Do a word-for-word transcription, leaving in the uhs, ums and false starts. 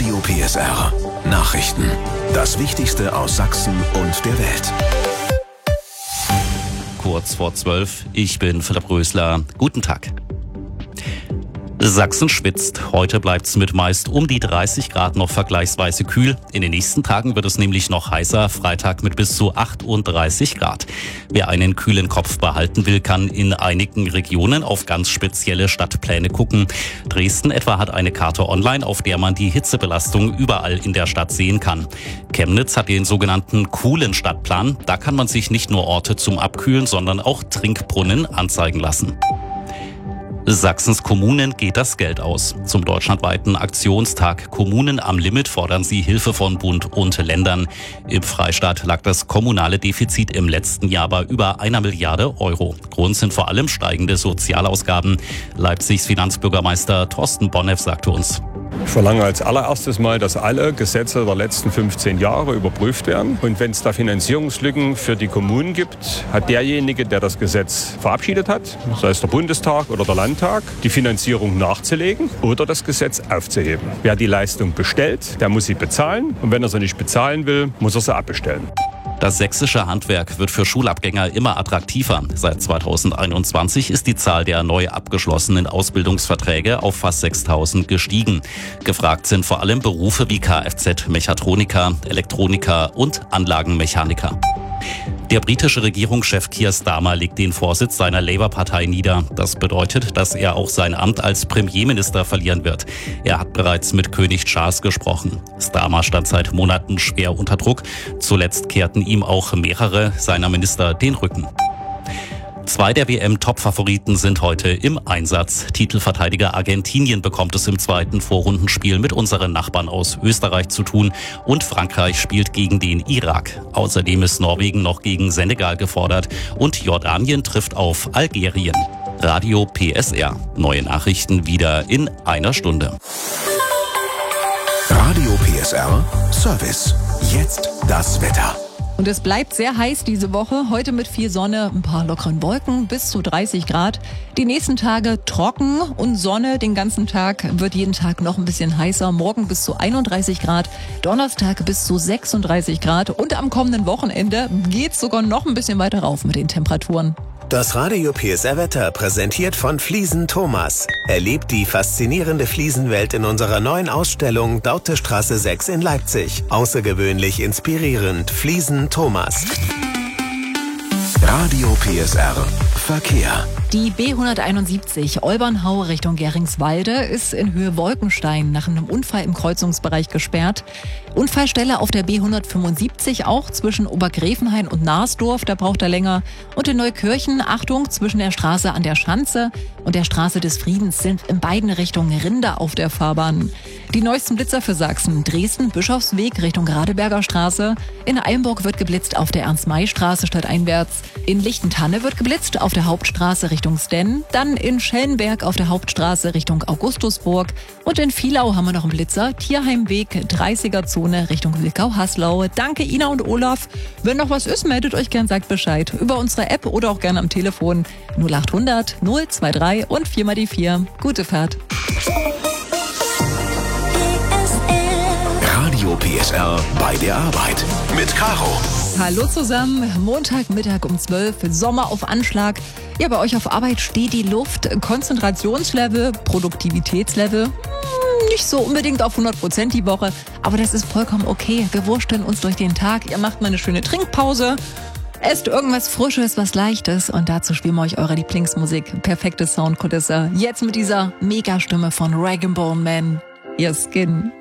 Radio P S R. Nachrichten. Das Wichtigste aus Sachsen und der Welt. Kurz vor zwölf. Ich bin Philipp Rösler. Guten Tag. Sachsen schwitzt. Heute bleibt's mit meist um die dreißig Grad noch vergleichsweise kühl. In den nächsten Tagen wird es nämlich noch heißer. Freitag mit bis zu achtunddreißig Grad. Wer einen kühlen Kopf behalten will, kann in einigen Regionen auf ganz spezielle Stadtpläne gucken. Dresden etwa hat eine Karte online, auf der man die Hitzebelastung überall in der Stadt sehen kann. Chemnitz hat den sogenannten coolen Stadtplan. Da kann man sich nicht nur Orte zum Abkühlen, sondern auch Trinkbrunnen anzeigen lassen. Sachsens Kommunen geht das Geld aus. Zum deutschlandweiten Aktionstag Kommunen am Limit fordern sie Hilfe von Bund und Ländern. Im Freistaat lag das kommunale Defizit im letzten Jahr bei über einer Milliarde Euro. Grund sind vor allem steigende Sozialausgaben. Leipzigs Finanzbürgermeister Thorsten Bonneff sagte uns: Ich verlange als allererstes mal, dass alle Gesetze der letzten fünfzehn Jahre überprüft werden. Und wenn es da Finanzierungslücken für die Kommunen gibt, hat derjenige, der das Gesetz verabschiedet hat, sei es der Bundestag oder der Landtag, die Finanzierung nachzulegen oder das Gesetz aufzuheben. Wer die Leistung bestellt, der muss sie bezahlen. Und wenn er sie nicht bezahlen will, muss er sie abbestellen. Das sächsische Handwerk wird für Schulabgänger immer attraktiver. Seit zweitausendeinundzwanzig ist die Zahl der neu abgeschlossenen Ausbildungsverträge auf fast sechstausend gestiegen. Gefragt sind vor allem Berufe wie Kfz-Mechatroniker, Elektroniker und Anlagenmechaniker. Der britische Regierungschef Keir Starmer legt den Vorsitz seiner Labour-Partei nieder. Das bedeutet, dass er auch sein Amt als Premierminister verlieren wird. Er hat bereits mit König Charles gesprochen. Starmer stand seit Monaten schwer unter Druck. Zuletzt kehrten ihm auch mehrere seiner Minister den Rücken. Zwei der W M-Top-Favoriten sind heute im Einsatz. Titelverteidiger Argentinien bekommt es im zweiten Vorrundenspiel mit unseren Nachbarn aus Österreich zu tun und Frankreich spielt gegen den Irak. Außerdem ist Norwegen noch gegen Senegal gefordert und Jordanien trifft auf Algerien. Radio P S R. Neue Nachrichten wieder in einer Stunde. Radio P S R Service. Jetzt das Wetter. Und es bleibt sehr heiß diese Woche. Heute mit viel Sonne, ein paar lockeren Wolken, bis zu dreißig Grad. Die nächsten Tage trocken und Sonne den ganzen Tag. Wird jeden Tag noch ein bisschen heißer. Morgen bis zu einunddreißig Grad, Donnerstag bis zu sechsunddreißig Grad. Und am kommenden Wochenende geht's sogar noch ein bisschen weiter rauf mit den Temperaturen. Das Radio P S R Wetter präsentiert von Fliesen Thomas. Erlebt die faszinierende Fliesenwelt in unserer neuen Ausstellung Dautestraße sechs in Leipzig. Außergewöhnlich inspirierend. Fliesen Thomas. Radio P S R Verkehr. Die B hunderteinundsiebzig Olbernhau Richtung Geringswalde ist in Höhe Wolkenstein nach einem Unfall im Kreuzungsbereich gesperrt. Unfallstelle auf der B hundertfünfundsiebzig auch zwischen Obergräfenhain und Narsdorf, da braucht er länger. Und in Neukirchen, Achtung, zwischen der Straße an der Schanze und der Straße des Friedens sind in beiden Richtungen Rinder auf der Fahrbahn. Die neuesten Blitzer für Sachsen: Dresden, Bischofsweg Richtung Radeberger Straße. In Eilenburg wird geblitzt auf der Ernst-May-Straße stadteinwärts. In Lichtentanne wird geblitzt auf der Hauptstraße Richtung Stenn. Dann in Schellenberg auf der Hauptstraße Richtung Augustusburg. Und in Vielau haben wir noch einen Blitzer. Tierheimweg, dreißiger Zone Richtung Wilkau-Haslau. Danke Ina und Olaf. Wenn noch was ist, meldet euch gern, sagt Bescheid. Über unsere App oder auch gerne am Telefon null achthundert null drei und vier mal die vier. Gute Fahrt. Radio P S R bei der Arbeit mit Caro. Hallo zusammen, Montagmittag um zwölf, Sommer auf Anschlag. Ja, bei euch auf Arbeit steht die Luft. Konzentrationslevel, Produktivitätslevel, hm, nicht so unbedingt auf hundert Prozent die Woche, aber das ist vollkommen okay. Wir wursteln uns durch den Tag, ihr macht mal eine schöne Trinkpause, esst irgendwas Frisches, was Leichtes und dazu spielen wir euch eure Lieblingsmusik. Perfekte Soundkulisse. Jetzt mit dieser Megastimme von Rag and Bone Man, ihr Skin.